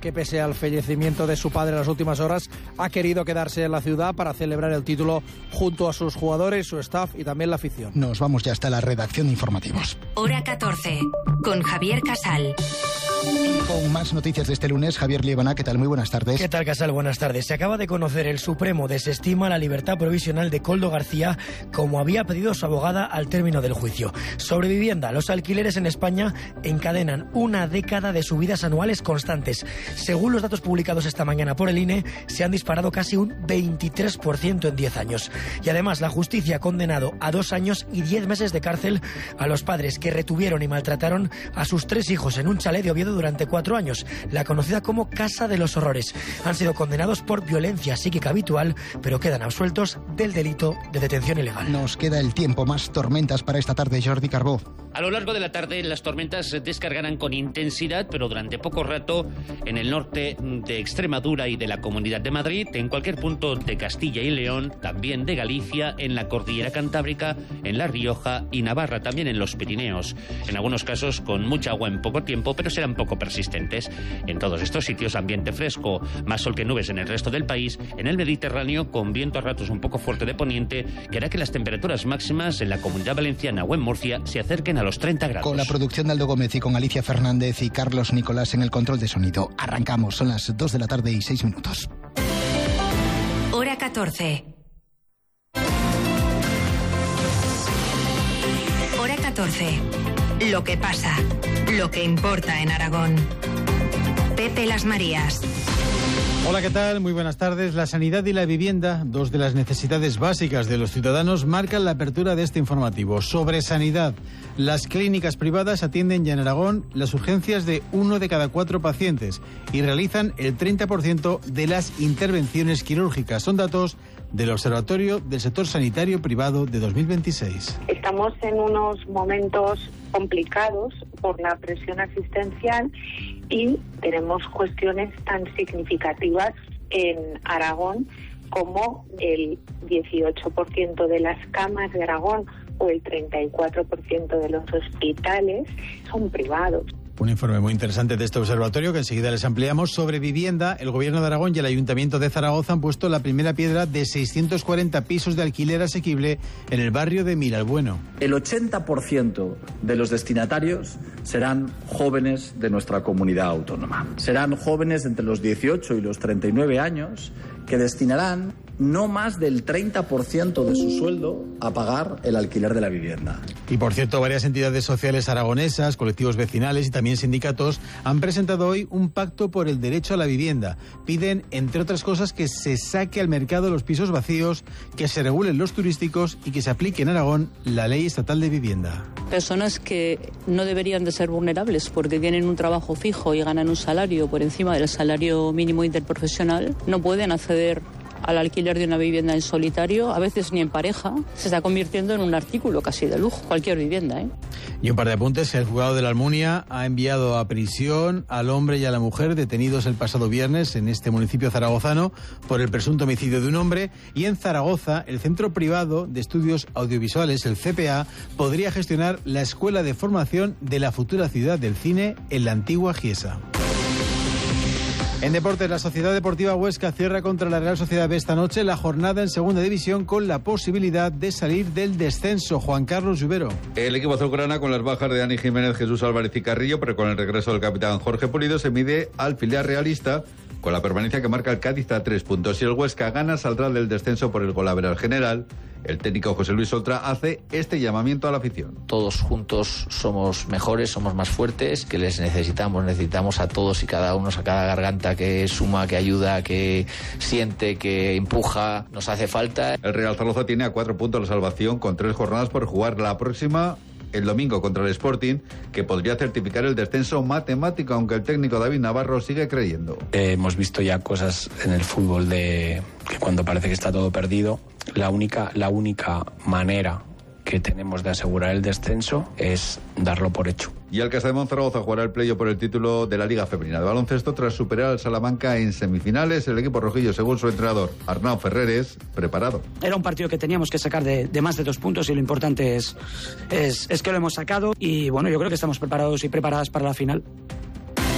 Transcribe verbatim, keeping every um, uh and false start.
que pese al fallecimiento de su padre en las últimas horas, ha querido quedarse en la ciudad para celebrar el título junto a sus jugadores, su staff y también la afición. Nos vamos ya hasta la redacción de informativos. Hora catorce, con Javier Casal. Con más noticias de este lunes, Javier Liebana, ¿qué tal? Muy buenas tardes. ¿Qué tal, Casal? Buenas tardes. Se acaba de conocer, el Supremo desestima la libertad provisional de Koldo García, como había pedido su abogada al término del juicio. Sobre vivienda, los alquileres en España encadenan una década de subidas anuales constantes. Según los datos publicados esta mañana por el I N E, se han disparado casi un veintitrés por ciento en diez años. Y además, la justicia ha condenado a dos años y diez meses de cárcel a los padres que retuvieron y maltrataron a sus tres hijos en un chalet de Oviedo durante cuatro años, la conocida como Casa de los Horrores. Han sido condenados por violencia psíquica habitual, pero quedan absueltos del delito de detención ilegal. Nos queda el tiempo, más tormentas para esta tarde, Jordi Carbó. A lo largo de la tarde las tormentas se descargarán con intensidad, pero durante poco rato en el norte de Extremadura y de la Comunidad de Madrid, en cualquier punto de Castilla y León, también de Galicia, en la Cordillera Cantábrica, en La Rioja y Navarra, también en los Pirineos. En algunos casos con mucha agua en poco tiempo, pero serán poco persistentes. En todos estos sitios ambiente fresco, más sol que nubes en el resto del país, en el Mediterráneo con viento a ratos un poco fuerte de poniente, que hará que las temperaturas máximas en la Comunidad Valenciana o en Murcia se acerquen a los treinta grados. Con la producción de Aldo Gómez y con Alicia Fernández y Carlos Nicolás en el control de sonido. Arrancamos, son las dos de la tarde y seis minutos. Hora catorce. Hora catorce. Lo que pasa, lo que importa en Aragón. Pepe Las Marías. Hola, ¿qué tal? Muy buenas tardes. La sanidad y la vivienda, dos de las necesidades básicas de los ciudadanos, marcan la apertura de este informativo. Sobre sanidad, las clínicas privadas atienden ya en Aragón las urgencias de uno de cada cuatro pacientes y realizan el treinta por ciento de las intervenciones quirúrgicas. Son datos del Observatorio del Sector Sanitario Privado de dos mil veintiséis. Estamos en unos momentos complicados por la presión asistencial y tenemos cuestiones tan significativas en Aragón como el dieciocho por ciento de las camas de Aragón o el treinta y cuatro por ciento de los hospitales son privados. Un informe muy interesante de este observatorio que enseguida les ampliamos. Sobre vivienda, el Gobierno de Aragón y el Ayuntamiento de Zaragoza han puesto la primera piedra de seiscientos cuarenta pisos de alquiler asequible en el barrio de Miralbueno. El ochenta por ciento de los destinatarios serán jóvenes de nuestra comunidad autónoma. Serán jóvenes entre los dieciocho y los treinta y nueve años que destinarán no más del treinta por ciento de su sueldo a pagar el alquiler de la vivienda. Y por cierto, varias entidades sociales aragonesas, colectivos vecinales y también sindicatos han presentado hoy un pacto por el derecho a la vivienda. Piden, entre otras cosas, que se saque al mercado los pisos vacíos, que se regulen los turísticos y que se aplique en Aragón la ley estatal de vivienda. Personas que no deberían de ser vulnerables porque tienen un trabajo fijo y ganan un salario por encima del salario mínimo interprofesional, no pueden acceder al alquiler de una vivienda en solitario, a veces ni en pareja. Se está convirtiendo en un artículo casi de lujo, cualquier vivienda, ¿eh? Y un par de apuntes. El juzgado de la Almunia ha enviado a prisión al hombre y a la mujer detenidos el pasado viernes en este municipio zaragozano por el presunto homicidio de un hombre. Y en Zaragoza, el Centro Privado de Estudios Audiovisuales, el C P A, podría gestionar la escuela de formación de la futura ciudad del cine en la antigua Giesa. En deportes, la Sociedad Deportiva Huesca cierra contra la Real Sociedad B esta noche la jornada en segunda división con la posibilidad de salir del descenso. Juan Carlos Lluvero. El equipo azulgrana, con las bajas de Dani Jiménez, Jesús Álvarez y Carrillo, pero con el regreso del capitán Jorge Pulido, se mide al filial realista con la permanencia que marca el Cádiz a tres puntos. Si el Huesca gana, saldrá del descenso por el golaveral general. El técnico José Luis Oltra hace este llamamiento a la afición. Todos juntos somos mejores, somos más fuertes, que les necesitamos, necesitamos a todos y cada uno, a cada garganta que suma, que ayuda, que siente, que empuja, nos hace falta. El Real Zaragoza tiene a cuatro puntos la salvación con tres jornadas por jugar. La próxima el domingo contra el Sporting, que podría certificar el descenso matemático, aunque el técnico David Navarro sigue creyendo. Eh, hemos visto ya cosas en el fútbol de que cuando parece que está todo perdido, la única, la única manera que tenemos de asegurar el descenso es darlo por hecho. Y el Castellón Zaragoza jugará el playoff por el título de la Liga Femenina de Baloncesto tras superar al Salamanca en semifinales. El equipo rojillo, según su entrenador Arnau Ferreres, preparado. Era un partido que teníamos que sacar de, de más de dos puntos y lo importante es, es, es que lo hemos sacado y bueno, yo creo que estamos preparados y preparadas para la final.